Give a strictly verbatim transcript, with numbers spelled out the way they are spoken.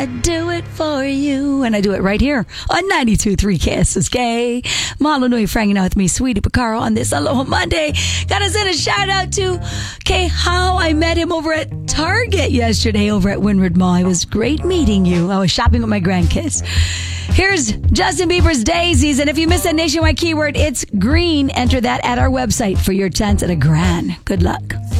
I do it for you. And I do it right here on ninety-two point three K S S K. Mahalo nui for hanging out with me, Sweetie Picaro, on this Aloha Monday. Gotta send a shout out to Kay How. I met him over at Target yesterday over at Windward Mall. It was great meeting you. I was shopping with my grandkids. Here's Justin Bieber's Daisies. And if you missed that nationwide keyword, it's green. Enter that at our website for your chance at a grand. Good luck.